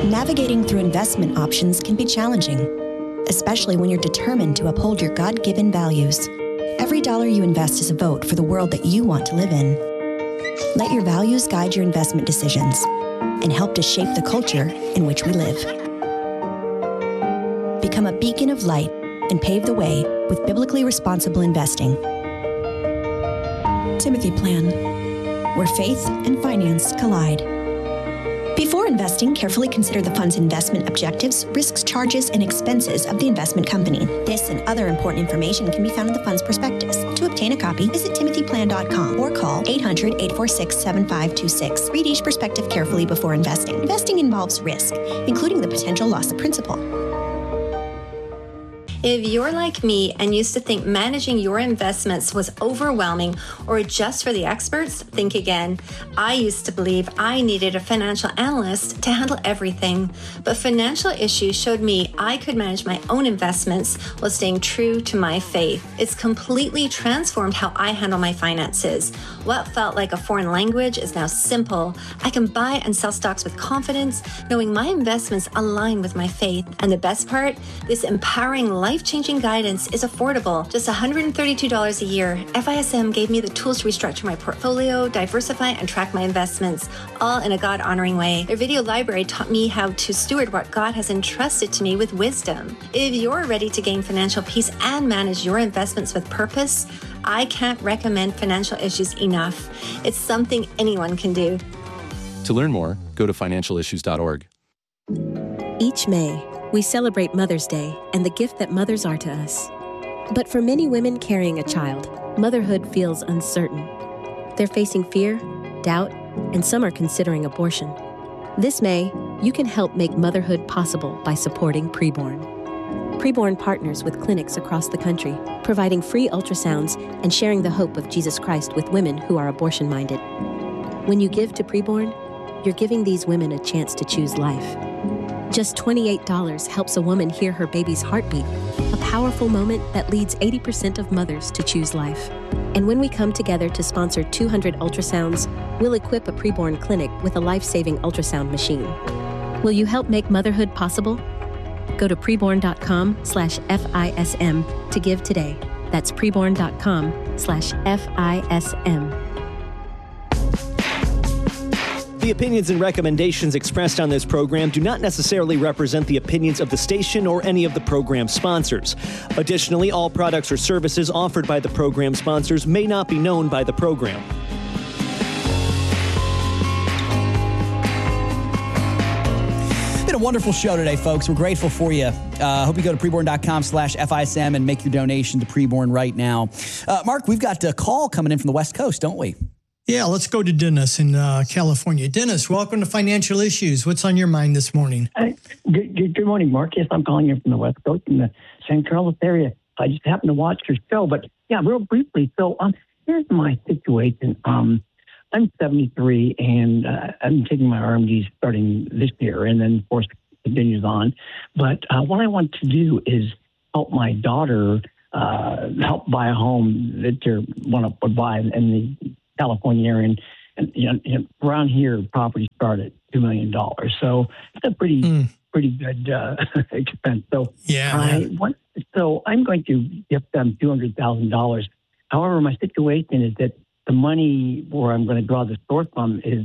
Navigating through investment options can be challenging, especially when you're determined to uphold your God-given values. Every dollar you invest is a vote for the world that you want to live in. Let your values guide your investment decisions and help to shape the culture in which we live. Become a beacon of light and pave the way with biblically responsible investing. Timothy Plan, where faith and finance collide. Before investing, carefully consider the fund's investment objectives, risks, charges, and expenses of the investment company. This and other important information can be found in the fund's prospectus. To obtain a copy, visit timothyplan.com or call 800-846-7526. Read each prospectus carefully before investing. Investing involves risk, including the potential loss of principal. If you're like me and used to think managing your investments was overwhelming or just for the experts, think again. I used to believe I needed a financial analyst to handle everything, but financial issues showed me I could manage my own investments while staying true to my faith. It's completely transformed how I handle my finances. What felt like a foreign language is now simple. I can buy and sell stocks with confidence, knowing my investments align with my faith. And the best part, this empowering life-changing guidance is affordable, just $132 a year. FISM gave me the tools to restructure my portfolio, diversify, and track my investments, all in a God-honoring way. Their video library taught me how to steward what God has entrusted to me with wisdom. If you're ready to gain financial peace and manage your investments with purpose, I can't recommend Financial Issues enough. It's something anyone can do. To learn more, go to financialissues.org. Each May, we celebrate Mother's Day and the gift that mothers are to us. But for many women carrying a child, motherhood feels uncertain. They're facing fear, doubt, and some are considering abortion. This May, you can help make motherhood possible by supporting Preborn. Preborn partners with clinics across the country, providing free ultrasounds and sharing the hope of Jesus Christ with women who are abortion-minded. When you give to Preborn, you're giving these women a chance to choose life. Just $28 helps a woman hear her baby's heartbeat, a powerful moment that leads 80% of mothers to choose life. And when we come together to sponsor 200 ultrasounds, we'll equip a Preborn clinic with a life-saving ultrasound machine. Will you help make motherhood possible? Go to preborn.com/FISM to give today. That's preborn.com/FISM. The opinions and recommendations expressed on this program do not necessarily represent the opinions of the station or any of the program sponsors. Additionally, all products or services offered by the program sponsors may not be known by the program. Been a wonderful show today, folks. We're grateful for you. Hope you go to preborn.com/FISM and make your donation to Preborn right now. Mark, we've got a call coming in from the West Coast, don't we? Yeah, let's go to Dennis in California. Dennis, welcome to Financial Issues. What's on your mind this morning? Good morning, Mark. Yes, I'm calling you from the West Coast in the San Carlos area. I just happened to watch your show, but yeah, real briefly. So here's my situation. I'm 73, and I'm taking my RMDs starting this year, and then, of course, continues on. But what I want to do is help my daughter help buy a home that they want to buy in the California area, and around here, property start at $2 million. So it's a pretty good expense. So so I'm going to give them $200,000. However, my situation is that the money where I'm going to draw the source from is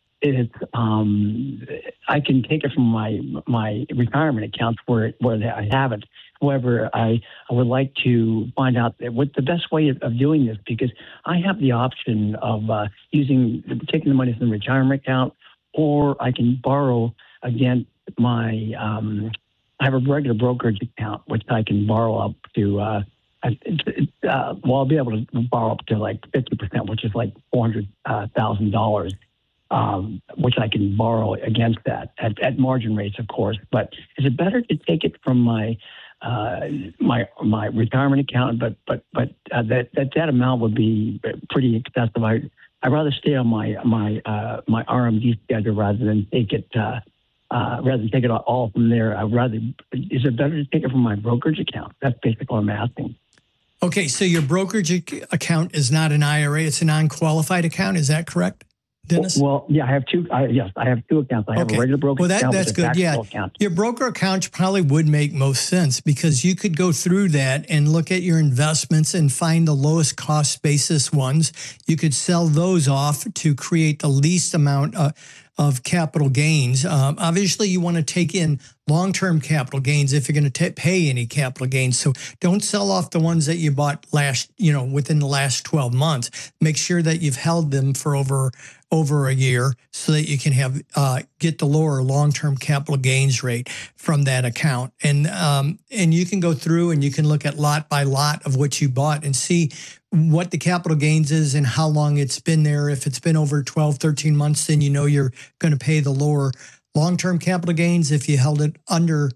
I can take it from my retirement accounts where I have it. However, I would like to find out what the best way of doing this, because I have the option of taking the money from the retirement account, or I can borrow against my I have a regular brokerage account, which I can borrow up to I'll be able to borrow up to like 50%, which is like $400,000. Which I can borrow against that at margin rates, of course. But is it better to take it from my retirement account? But that amount would be pretty excessive. I'd rather stay on my RMD schedule rather than take it all from there. Is it better to take it from my brokerage account? That's basically what I'm asking. Okay, so your brokerage account is not an IRA; it's a non-qualified account. Is that correct? Dennis? Well, yeah, I have two. Yes, I have two accounts. I have a regular broker account. That's good. Yeah, account. Your broker account probably would make most sense because you could go through that and look at your investments and find the lowest cost basis ones. You could sell those off to create the least amount of capital gains. Obviously, you want to take in long-term capital gains if you're going to pay any capital gains. So don't sell off the ones that you bought within the last 12 months. Make sure that you've held them for over a year so that you can have get the lower long-term capital gains rate from that account. And you can go through and you can look at lot by lot of what you bought and see what the capital gains is and how long it's been there. If it's been over 12, 13 months, then you know you're going to pay the lower long-term capital gains. If you held it under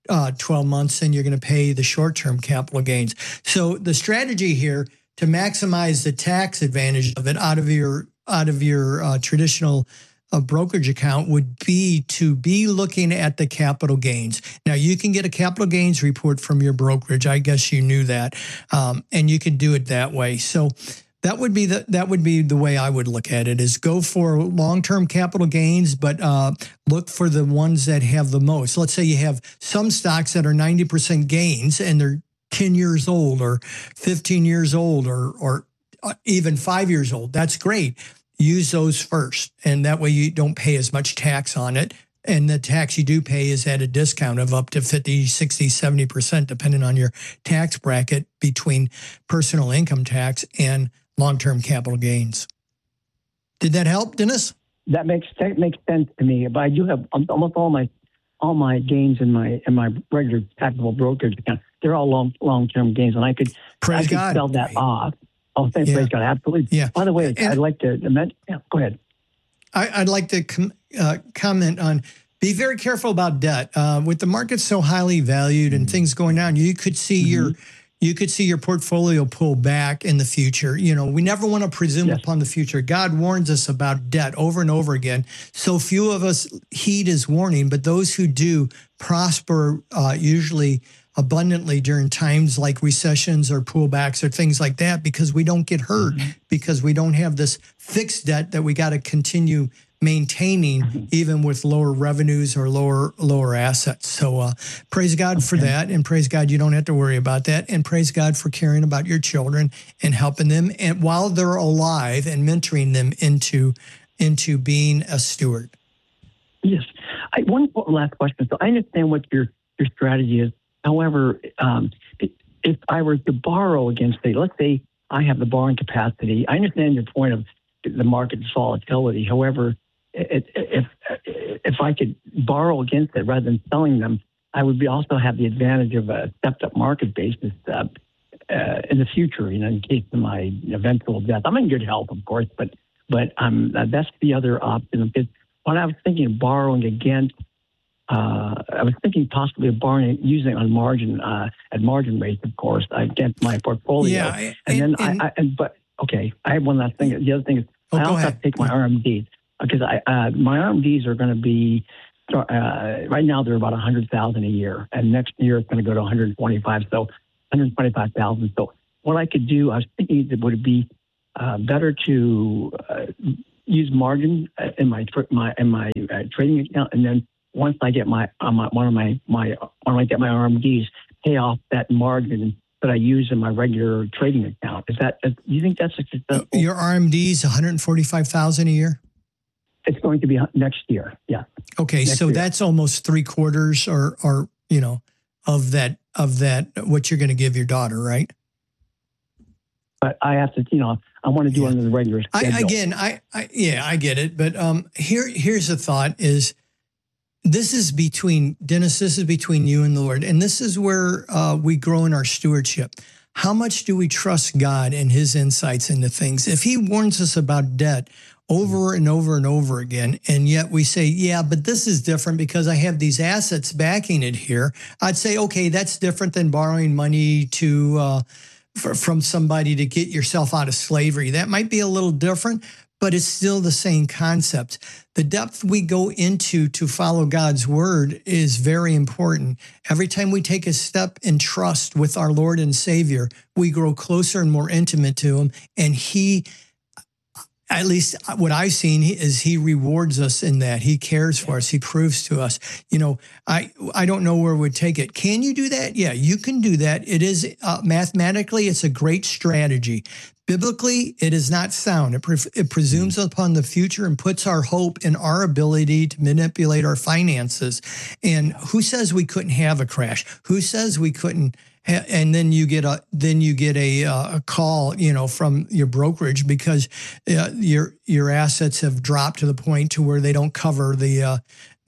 12 months, then you're going to pay the short-term capital gains. So the strategy here to maximize the tax advantage of it out of your traditional brokerage account would be to be looking at the capital gains. Now, you can get a capital gains report from your brokerage. I guess you knew that, and you can do it that way. So that would be the way I would look at it: is go for long-term capital gains, but look for the ones that have the most. Let's say you have some stocks that are 90% gains and they're 10 years old or 15 years old or even 5 years old. That's great. Use those first. And that way you don't pay as much tax on it. And the tax you do pay is at a discount of up to 50, 60, 70%, depending on your tax bracket between personal income tax and long-term capital gains. Did that help, Dennis? That makes sense to me. But I do have almost all my gains in my regular taxable brokerage account. They're all long-term gains, and I could sell that off. Oh, thanks, praise God, absolutely. Yeah. By the way, I'd like to mention. Yeah, go ahead. I'd like to comment on. Be very careful about debt. With the market so highly valued and things going down, you could see your portfolio pull back in the future. You know, we never want to presume upon the future. God warns us about debt over and over again. So few of us heed his warning, but those who do prosper usually abundantly during times like recessions or pullbacks or things like that, because we don't get hurt, because we don't have this fixed debt that we got to continue maintaining even with lower revenues or lower assets. So praise God for that, and praise God you don't have to worry about that, and praise God for caring about your children and helping them and while they're alive and mentoring them into being a steward. Yes. One last question. So I understand what your strategy is. However, if I were to borrow against let's say I have the borrowing capacity. I understand your point of the market's volatility. However, if I could borrow against it rather than selling them, I would also have the advantage of a stepped-up market basis in the future. You know, in case of my eventual death. I'm in good health, of course, but that's the other option. Because when I was thinking of borrowing against. I was thinking possibly of borrowing, using it on margin at margin rates, of course, against my portfolio. Yeah, but I have one last thing. The other thing is I also have to take my RMDs because my RMDs are going to be right now they're about $100,000 a year, and next year it's going to go to 125, so 125,000. So what I could do, I was thinking that would it be better to use margin in my trading account, and then once I get my RMDs, pay off that margin that I use in my regular trading account. Do you think that's successful? Your RMDs, $145,000 a year? It's going to be next year. Yeah. Okay, so that's almost 3/4 or of that what you're going to give your daughter, right? But I have to, I want to do it under the regular schedule. I get it. But here's the thought is, this is between you and the Lord. And this is where we grow in our stewardship. How much do we trust God and his insights into things? If he warns us about debt over and over and over again, and yet we say, yeah, but this is different because I have these assets backing it here, I'd say, okay, that's different than borrowing money from somebody to get yourself out of slavery. That might be a little different, but it's still the same concept. The depth we go into to follow God's word is very important. Every time we take a step in trust with our Lord and Savior, we grow closer and more intimate to him. And he at least what I've seen is he rewards us in that. He cares for us. He proves to us. I don't know where we'd take it. Can you do that? Yeah, you can do that. It is mathematically, it's a great strategy. Biblically, it is not sound. It presumes upon the future and puts our hope in our ability to manipulate our finances. And who says we couldn't have a crash? Who says we couldn't? And then you get a call, from your brokerage because your assets have dropped to the point to where they don't cover the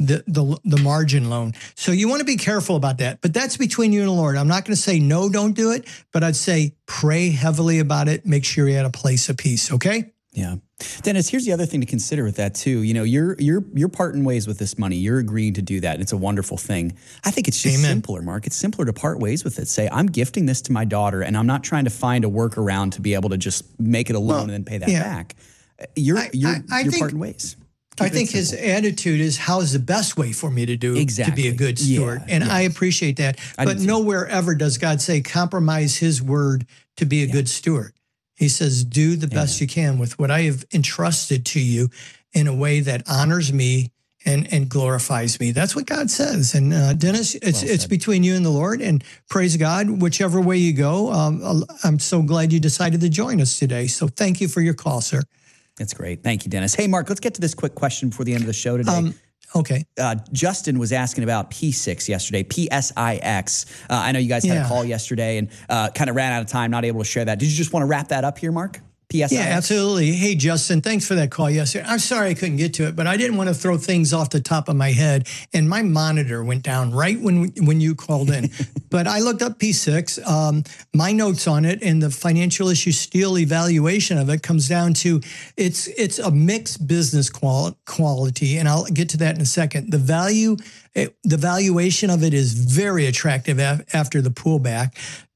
margin loan. So you want to be careful about that. But that's between you and the Lord. I'm not going to say no, don't do it. But I'd say pray heavily about it. Make sure you're at a place of peace. Okay. Yeah. Dennis, here's the other thing to consider with that too. You're parting ways with this money. You're agreeing to do that. And it's a wonderful thing. I think it's just simpler, Mark. It's simpler to part ways with it. Say, I'm gifting this to my daughter and I'm not trying to find a workaround to be able to just make it a loan and then pay that back. You're parting ways. I think his attitude is, how's the best way for me to do to be a good steward? I appreciate that. But nowhere ever does God say compromise his word to be a good steward. He says, do the best you can with what I have entrusted to you in a way that honors me and glorifies me. That's what God says. And Dennis, it's between you and the Lord. And praise God, whichever way you go. I'm so glad you decided to join us today. So thank you for your call, sir. That's great. Thank you, Dennis. Hey, Mark, let's get to this quick question before the end of the show today. Okay. Justin was asking about P6 yesterday, PSIX. I know you guys had a call yesterday and kind of ran out of time, not able to share that. Did you just want to wrap that up here, Mark? PSIX? Yeah, absolutely. Hey, Justin, thanks for that call yesterday. I'm sorry I couldn't get to it, but I didn't want to throw things off the top of my head. And my monitor went down right when you called in. But I looked up P6. My notes on it and the Financial Issue Steel evaluation of it comes down to it's a mixed business quality. And I'll get to that in a second. The valuation of it is very attractive after the pullback.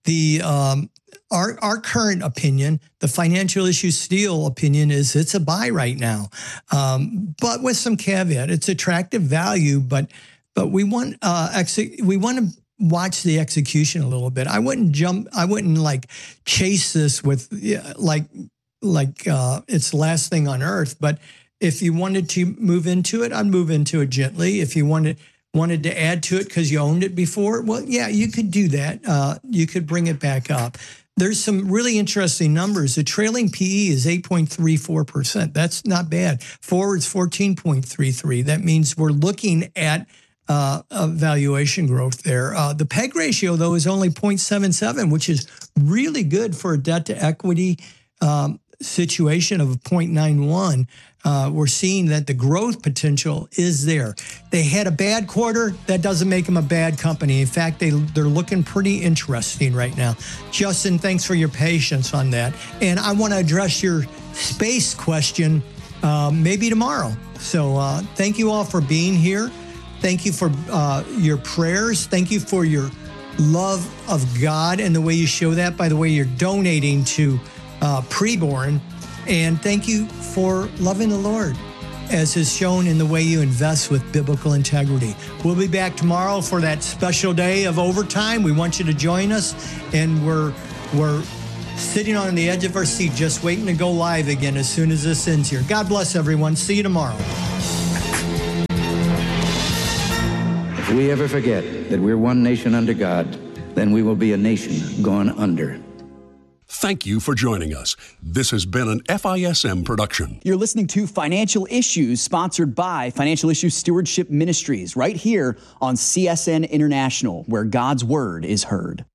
Our current opinion, the Financial Issue Steel opinion, is it's a buy right now, but with some caveat. It's attractive value, but we want to watch the execution a little bit. I wouldn't chase this with like it's the last thing on earth. But if you wanted to move into it, I'd move into it gently. If you wanted to add to it because you owned it before, well, yeah, you could do that. You could bring it back up. There's some really interesting numbers. The trailing PE is 8.34%. That's not bad. Forward's 14.33. That means we're looking at a valuation growth there. The PEG ratio, though, is only 0.77, which is really good for a debt to equity situation of 0.91. We're seeing that the growth potential is there. They had a bad quarter. That doesn't make them a bad company. In fact, they're looking pretty interesting right now. Justin, thanks for your patience on that. And I want to address your space question maybe tomorrow. So thank you all for being here. Thank you for your prayers. Thank you for your love of God and the way you show that by the way you're donating to Preborn. And thank you for loving the Lord, as is shown in the way you invest with biblical integrity. We'll be back tomorrow for that special day of overtime. We want you to join us, and we're sitting on the edge of our seat just waiting to go live again as soon as this ends here. God bless everyone. See you tomorrow. If we ever forget that we're one nation under God, then we will be a nation gone under. Thank you for joining us. This has been an FISM production. You're listening to Financial Issues, sponsored by Financial Issues Stewardship Ministries, right here on CSN International, where God's Word is heard.